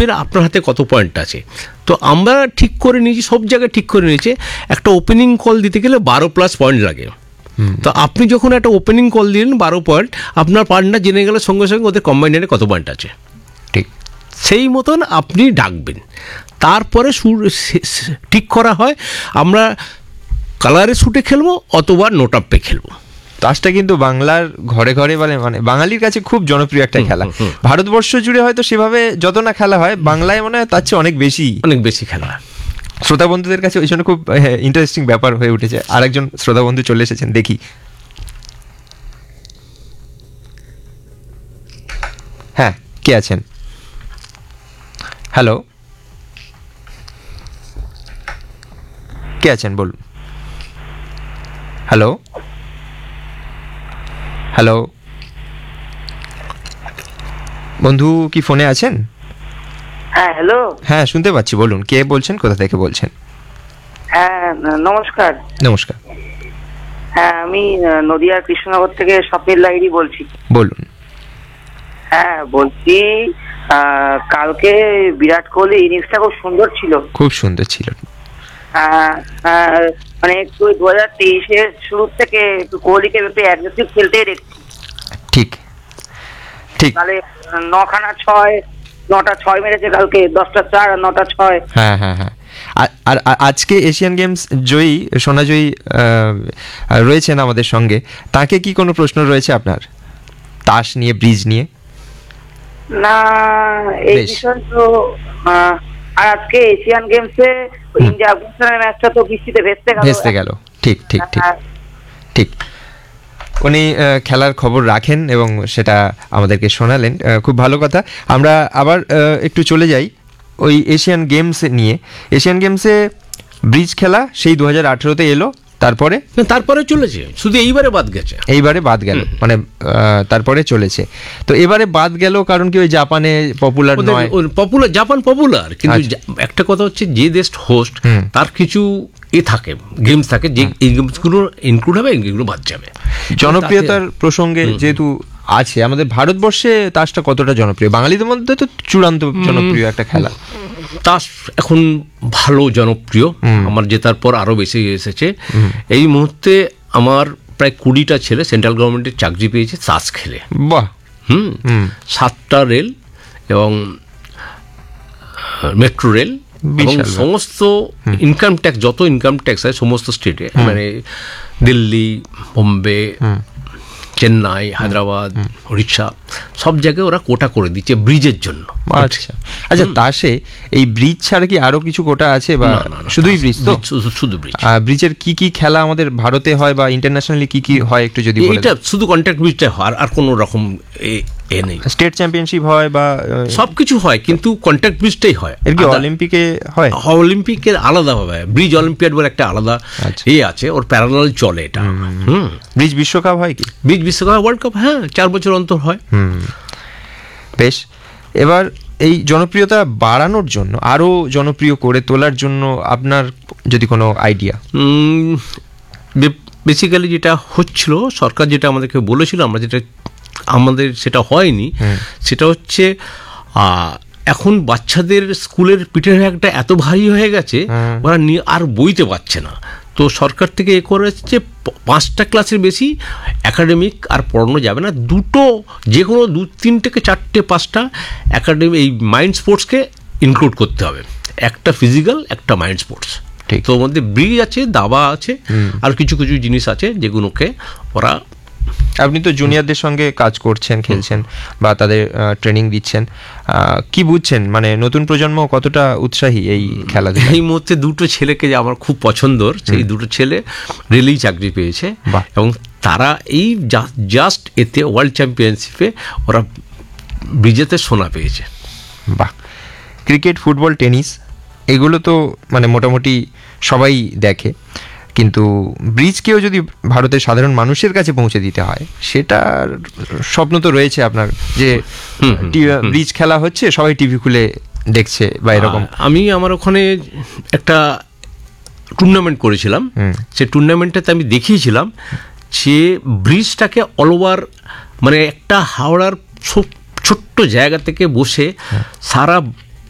বুঝবেন আপনার হাতে কত পয়েন্ট আছে। তো আমরা ঠিক করে নিয়েছি, সব জায়গায় ঠিক করে নিয়েছে, একটা ওপেনিং কল দিতে গেলে 12+ পয়েন্ট লাগে। তো আপনি যখন একটা ওপেনিং কল দিলেন 12 পয়েন্ট, আপনার পার্টনার জেনে গেলে সঙ্গে সঙ্গে ওদের কম্বাইন্ডে কত পয়েন্ট আছে, ঠিক সেই মতন আপনি ডাকবেন। তারপরে সুর ঠিক করা হয় আমরা কালারে শুটে খেলবো অথবা নোটাপ্পে খেলবো। তাসটা কিন্তু বাংলার ঘরে ঘরে মানে বাঙালির কাছে খুব জনপ্রিয় একটা খেলা। ভারতবর্ষ জুড়ে হয়তো সেভাবে যত না খেলা হয়, বাংলায় মনে হয় তার চেয়ে অনেক বেশি খেলা হয়। শ্রোতা বন্ধুদের কাছে ওই জন্য খুব ইন্টারেস্টিং ব্যাপার হয়ে উঠেছে। আরেকজন শ্রোতা বন্ধু চলে এসেছেন, দেখি। হ্যাঁ, কে আছেন? হ্যালো, কে আছেন বলুন। হ্যালো হ্যালো বন্ধু কি ফোনে আছেন? হ্যাঁ, হ্যালো। হ্যাঁ, শুনতে পাচ্ছি, বলুন কে বলছেন, কোথা থেকে বলছেন? হ্যাঁ, নমস্কার। নমস্কার। হ্যাঁ, আমি নদিয়ার কৃষ্ণনগর থেকে স্বপ্নিল লাহিড়ী বলছি। বলুন। হ্যাঁ, বলছি কালকে বিরাট কোহলি ইনিংসটা খুব সুন্দর ছিল। খুব সুন্দর ছিল। মানে একটু 2023-এর শুরু থেকে একটু কোহলিকে একটু অ্যাগ্রেসিভ খেলতেই দেখছি। ঠিক ঠিক। তাহলে 9টা 6 মেরেছে কালকে, 10টা 4 আর 9টা 6। হ্যাঁ হ্যাঁ হ্যাঁ। আর আজকে এশিয়ান গেমস জয়ী, সোনাজয়ী রয়েছেন আমাদের সঙ্গে। তাকে কি কোনো প্রশ্ন রয়েছে আপনার তাস নিয়ে, ব্রিজ নিয়ে? না, এই বিষয় তো। আর আজকে এশিয়ান গেমসে ইন্ডিয়া আফগানিস্তানের ম্যাচটা তো বৃষ্টিতে ভেস্তে গেল। ঠিক ঠিক ঠিক ঠিক। উনি খেলার খবর রাখেন এবং সেটা আমাদেরকে শোনালেন, খুব ভালো কথা। আমরা আবার একটু চলে যাই ওই এশিয়ান গেমস নিয়ে। এশিয়ান গেমসে ব্রিজ খেলা সেই 2018-তে এলো, তারপরে চলেছে, শুধু এইবারে বাদ গেল মানে তারপরে চলেছে। তো এবারে বাদ গেল কারণ কি ওই জাপানে পপুলার নয়? জাপান পপুলার, কিন্তু একটা কথা হচ্ছে যে দেশ হোস্ট তার কিছু থাকে, গেমস থাকে, যে এই গেমসগুলো ইনক্লুড হবে, এগুলো বাদ যাবে। জনপ্রিয়তার প্রসঙ্গে যেহেতু আছে, আমাদের ভারতবর্ষে তাসটা কতটা জনপ্রিয়? বাঙালিদের মধ্যে তো চূড়ান্ত জনপ্রিয় একটা খেলা। তাস এখন ভালো জনপ্রিয়, আমার জেতার পর আরও বেশি এসেছে। এই মুহূর্তে আমার প্রায় 20টা ছেলে সেন্ট্রাল গভর্নমেন্টের চাকরি পেয়েছে তাস খেলে। বাহ। 7টা রেল এবং মেট্রো রেল এবং সমস্ত ইনকাম ট্যাক্স, যত ইনকাম ট্যাক্স হয় সমস্ত স্টেটে, মানে দিল্লি, বোম্বে, চেন্নাই, হায়দ্রাবাদ, উড়িষ্যা, সব জায়গায় ওরা কোটা করে দিচ্ছে ব্রিজের জন্য। আচ্ছা আচ্ছা, তাসে এই ব্রিজ ছাড়া কি আরো কিছু কোটা আছে, বা শুধুই ব্রিজ? তো শুধু ব্রিজ। ব্রিজের কি কি খেলা আমাদের ভারতে হয় বা ইন্টারন্যাশনালি কি কি হয় একটু যদি বলেন। এটা শুধু কন্ট্যাক্ট ব্রিজটাই হয়, আর কোনো রকম নেই। স্টেট চ্যাম্পিয়নশিপ হয় বা সবকিছু হয়, কিন্তু কন্ট্যাক্ট ব্রিজটাই হয়। এর কি অলিম্পিকে হয়? অলিম্পিকের আলাদা হবে, ব্রিজ অলিম্পিয়াড বলে একটা আলাদা আছে, ওর প্যারালাল চলে এটা। ব্রিজ বিশ্বকাপ হয় কি? ব্রিজ বিশ্বকাপ, ওয়ার্ল্ড কাপ, হ্যাঁ 4 বছর অন্তর হয়। বেশ। এবার এই জনপ্রিয়তা বাড়ানোর জন্য, আরো জনপ্রিয় করে তোলার জন্য আপনার যদি কোনো আইডিয়া? বেসিক্যালি যেটা হচ্ছিল, সরকার যেটা আমাদেরকে বলেছিল, আমাদের সেটা হয়নি, সেটা হচ্ছে এখন বাচ্চাদের স্কুলের পিঠের ব্যাগটা এত ভারী হয়ে গেছে, ওরা আর বইতে পারছে না। তো সরকার থেকে করেছে 5টা ক্লাসের বেশি একাডেমিক আর পড়ানো যাবে না, যে কোনো 2, 3 থেকে 4টে 5টা একাডেমি এই মাইন্ড স্পোর্টসকে ইনক্লুড করতে হবে, একটা ফিজিক্যাল একটা মাইন্ড স্পোর্টস। তো ওর মধ্যে ব্রিজ আছে, দাবা আছে, আর কিছু কিছু জিনিস আছে যেগুলোকে ওরা। আপনি তো জুনিয়রদের সঙ্গে কাজ করছেন, খেলছেন বা তাদের ট্রেনিং দিচ্ছেন, কি বুঝছেন মানে নতুন প্রজন্ম কতটা উৎসাহী এই খেলাধুলা? এই মুহূর্তে 2টো ছেলেকে যে আমার খুব পছন্দর, সেই 2টো ছেলে রেলেই চাকরি পেয়েছে, এবং তারা এই জাস্ট এতে ওয়ার্ল্ড চ্যাম্পিয়নশিপে ওরা ব্রিজেতে সোনা পেয়েছে। বাহ। ক্রিকেট, ফুটবল, টেনিস এগুলো তো মানে মোটামুটি সবাই দেখে, কিন্তু ব্রিজকেও যদি ভারতের সাধারণ মানুষের কাছে পৌঁছে দিতে হয়, সেটার স্বপ্ন তো রয়েছে আপনার, যে ব্রিজ খেলা হচ্ছে, সবাই টিভি খুলে দেখছে বা এরকম। আমি আমার ওখানে একটা টুর্নামেন্ট করেছিলাম, সেই টুর্নামেন্টটাতে আমি দেখিয়েছিলাম যে ব্রিজটাকে অল ওভার, মানে একটা হাওড়ার ছোট্ট জায়গা থেকে বসে সারা